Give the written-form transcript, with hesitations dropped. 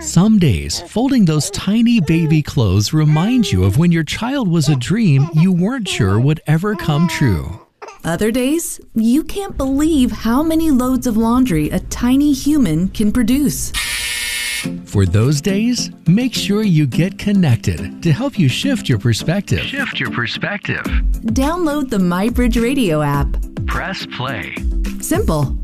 Some days, folding those tiny baby clothes reminds you of when your child was a dream you weren't sure would ever come true. Other days, you can't believe how many loads of laundry a tiny human can produce. For those days, make sure you get connected to help you shift your perspective. Download the MyBridge Radio app. Press play. Simple.